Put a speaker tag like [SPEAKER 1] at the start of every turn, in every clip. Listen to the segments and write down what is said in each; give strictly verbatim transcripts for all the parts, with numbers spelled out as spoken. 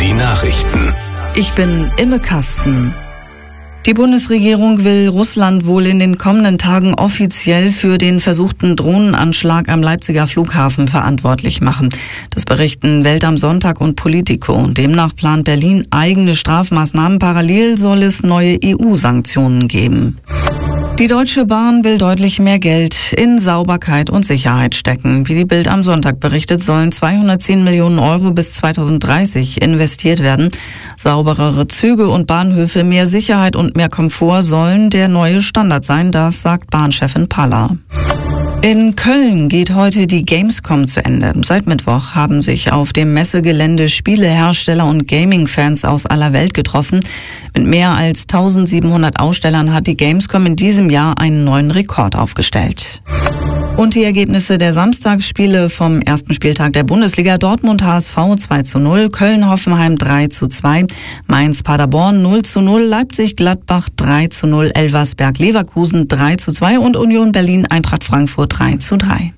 [SPEAKER 1] Die Nachrichten.
[SPEAKER 2] Ich bin Imme Kasten. Die Bundesregierung will Russland wohl in den kommenden Tagen offiziell für den versuchten Drohnenanschlag am Leipziger Flughafen verantwortlich machen. Das berichten Welt am Sonntag und Politico. Demnach plant Berlin eigene Strafmaßnahmen. Parallel soll es neue E U-Sanktionen geben. Die Deutsche Bahn will deutlich mehr Geld in Sauberkeit und Sicherheit stecken. Wie die Bild am Sonntag berichtet, sollen zweihundertzehn Millionen Euro bis zweitausenddreißig investiert werden. Sauberere Züge und Bahnhöfe, mehr Sicherheit und mehr Komfort sollen der neue Standard sein, das sagt Bahnchefin Paller. In Köln geht heute die Gamescom zu Ende. Seit Mittwoch haben sich auf dem Messegelände Spielehersteller und Gaming-Fans aus aller Welt getroffen. Mit mehr als eintausendsiebenhundert Ausstellern hat die Gamescom in diesem Jahr einen neuen Rekord aufgestellt. Und die Ergebnisse der Samstagsspiele vom ersten Spieltag der Bundesliga: Dortmund H S V zwei zu null, Köln-Hoffenheim drei zu zwei, Mainz-Paderborn null zu null, Leipzig-Gladbach drei zu null, Elversberg-Leverkusen drei zu zwei und Union Berlin-Eintracht Frankfurt drei zu drei.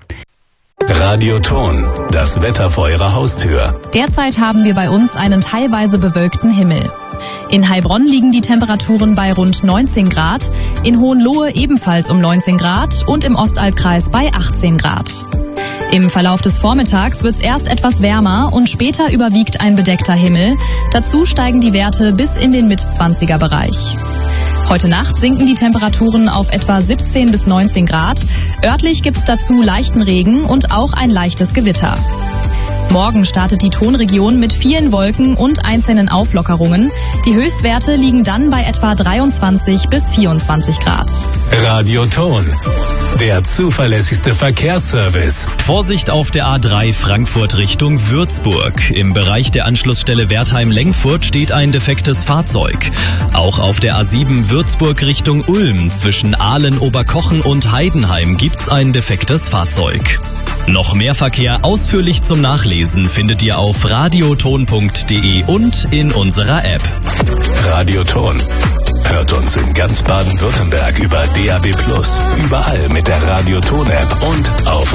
[SPEAKER 1] Radioton, das Wetter vor Ihrer Haustür.
[SPEAKER 3] Derzeit haben wir bei uns einen teilweise bewölkten Himmel. In Heilbronn liegen die Temperaturen bei rund neunzehn Grad, in Hohenlohe ebenfalls um neunzehn Grad und im Ostalbkreis bei achtzehn Grad. Im Verlauf des Vormittags wird es erst etwas wärmer und später überwiegt ein bedeckter Himmel. Dazu steigen die Werte bis in den Mitzwanziger Bereich. Heute Nacht sinken die Temperaturen auf etwa siebzehn bis neunzehn Grad. Örtlich gibt es dazu leichten Regen und auch ein leichtes Gewitter. Morgen startet die Tonregion mit vielen Wolken und einzelnen Auflockerungen. Die Höchstwerte liegen dann bei etwa dreiundzwanzig bis vierundzwanzig Grad.
[SPEAKER 1] Radioton, der zuverlässigste Verkehrsservice.
[SPEAKER 4] Vorsicht auf der A drei Frankfurt Richtung Würzburg. Im Bereich der Anschlussstelle Wertheim-Lengfurt steht ein defektes Fahrzeug. Auch auf der A sieben Würzburg Richtung Ulm zwischen Aalen, Oberkochen und Heidenheim gibt's ein defektes Fahrzeug. Noch mehr Verkehr ausführlich zum Nachlesen findet ihr auf radioton punkt de und in unserer App.
[SPEAKER 1] Radioton. Hört uns in ganz Baden-Württemberg über D A B plus, überall mit der Radioton-App und auf